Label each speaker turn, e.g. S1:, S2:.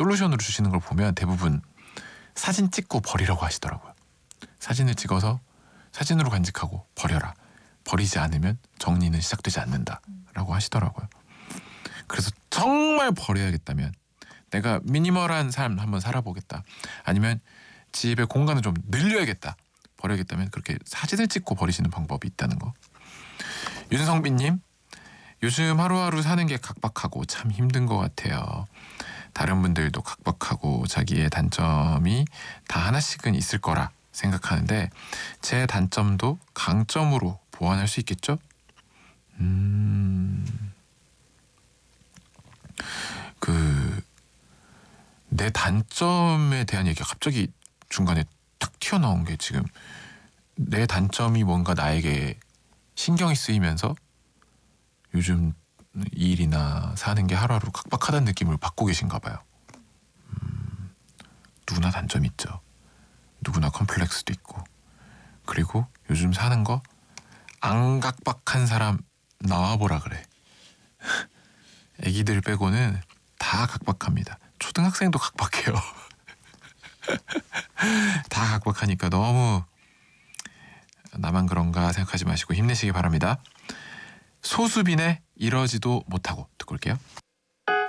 S1: 솔루션으로 주시는 걸 보면 대부분 사진 찍고 버리라고 하시더라고요. 사진을 찍어서 사진으로 간직하고 버려라. 버리지 않으면 정리는 시작되지 않는다라고 하시더라고요. 그래서 정말 버려야겠다면 내가 미니멀한 삶 한번 살아보겠다. 아니면 집의 공간을 좀 늘려야겠다. 버려야겠다면 그렇게 사진을 찍고 버리시는 방법이 있다는 거. 윤성빈님, 요즘 하루하루 사는 게 각박하고 참 힘든 것 같아요. 다른 분들도 각박하고 자기의 단점이 다 하나씩은 있을 거라 생각하는데 제 단점도 강점으로 보완할 수 있겠죠? 내 단점에 대한 얘기가 갑자기 중간에 탁 튀어나온 게 지금 내 단점이 뭔가 나에게 신경이 쓰이면서 요즘 일이나 사는 게 하루하루 각박하다는 느낌을 받고 계신가 봐요. 누구나 단점이 있죠. 누구나 컴플렉스도 있고. 그리고 요즘 사는 거 안 각박한 사람 나와보라 그래. 애기들 빼고는 다 각박합니다. 초등학생도 각박해요. 다 각박하니까 너무 나만 그런가 생각하지 마시고 힘내시기 바랍니다. 소수빈의 이러지도 못하고 듣고 올게요.